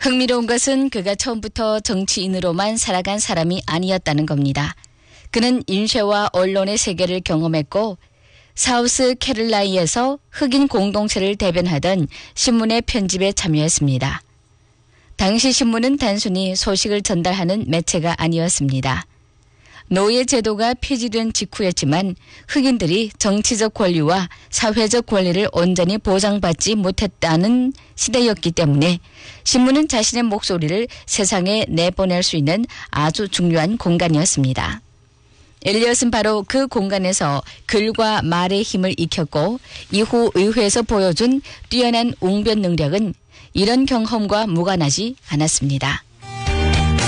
흥미로운 것은 그가 처음부터 정치인으로만 살아간 사람이 아니었다는 겁니다. 그는 인쇄와 언론의 세계를 경험했고 사우스 캐롤라이나에서 흑인 공동체를 대변하던 신문의 편집에 참여했습니다. 당시 신문은 단순히 소식을 전달하는 매체가 아니었습니다. 노예 제도가 폐지된 직후였지만 흑인들이 정치적 권리와 사회적 권리를 온전히 보장받지 못했다는 시대였기 때문에 신문은 자신의 목소리를 세상에 내보낼 수 있는 아주 중요한 공간이었습니다. 엘리엇은 바로 그 공간에서 글과 말의 힘을 익혔고 이후 의회에서 보여준 뛰어난 웅변 능력은 이런 경험과 무관하지 않았습니다.